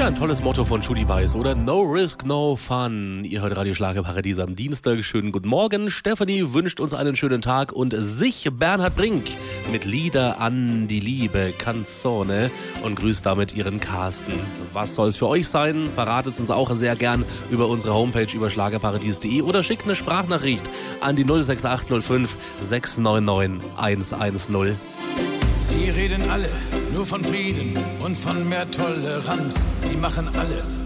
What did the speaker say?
ein tolles Motto von Judy Weiss, oder? No risk, no fun. Ihr hört Radio Schlagerparadies am Dienstag. Schönen guten Morgen. Stefanie wünscht uns einen schönen Tag und sich Bernhard Brink mit Lieder an die Liebe, Canzone, und grüßt damit ihren Carsten. Was soll es für euch sein? Verratet es uns auch sehr gern über unsere Homepage über schlagerparadies.de oder schickt eine Sprachnachricht an die 06805 699 110. Sie reden alle nur von Frieden und von mehr Toleranz. Sie machen alle